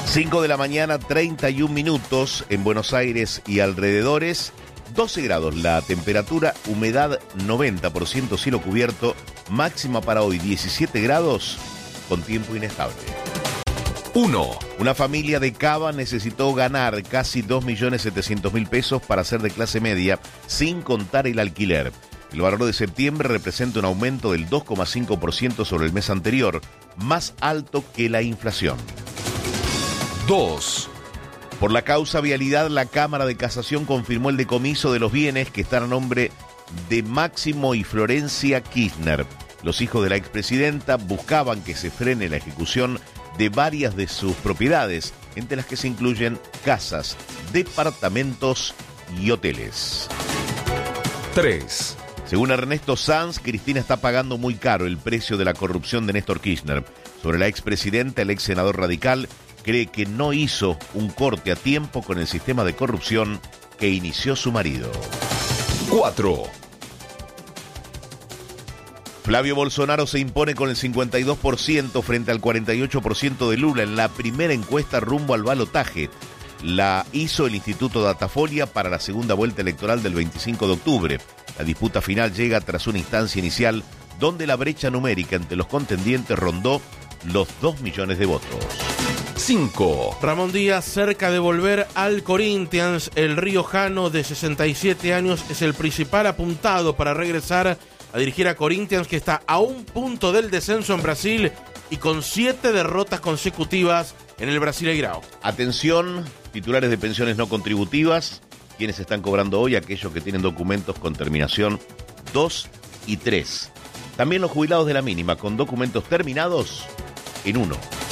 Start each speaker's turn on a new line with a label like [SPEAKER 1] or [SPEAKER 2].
[SPEAKER 1] 5 de la mañana, 31 minutos en Buenos Aires y alrededores. 12 grados la temperatura, humedad 90%, cielo cubierto, máxima para hoy 17 grados con tiempo inestable.
[SPEAKER 2] 1.
[SPEAKER 1] Una familia de Cava necesitó ganar casi 2.700.000 pesos para ser de clase media sin contar el alquiler. El valor de septiembre representa un aumento del 2,5% sobre el mes anterior, más alto que la inflación.
[SPEAKER 2] 2.
[SPEAKER 1] Por la causa vialidad, la Cámara de Casación confirmó el decomiso de los bienes que están a nombre de Máximo y Florencia Kirchner. Los hijos de la expresidenta buscaban que se frene la ejecución de varias de sus propiedades, entre las que se incluyen casas, departamentos y hoteles.
[SPEAKER 2] 3.
[SPEAKER 1] Según Ernesto Sanz, Cristina está pagando muy caro el precio de la corrupción de Néstor Kirchner. Sobre la expresidenta, el ex senador radical cree que no hizo un corte a tiempo con el sistema de corrupción que inició su marido.
[SPEAKER 2] 4.
[SPEAKER 1] Flavio Bolsonaro se impone con el 52% frente al 48% de Lula en la primera encuesta rumbo al balotaje. La hizo el Instituto Datafolia para la segunda vuelta electoral del 25 de octubre. La disputa final llega tras una instancia inicial donde la brecha numérica entre los contendientes rondó los 2 millones de votos.
[SPEAKER 2] 5.
[SPEAKER 3] Ramón Díaz cerca de volver al Corinthians. El riojano de 67 años es el principal apuntado para regresar a dirigir a Corinthians, que está a un punto del descenso en Brasil y con 7 derrotas consecutivas en el Brasileirao.
[SPEAKER 1] Atención, titulares de pensiones no contributivas, quienes están cobrando hoy, aquellos que tienen documentos con terminación 2 y 3. También los jubilados de la mínima con documentos terminados en 1.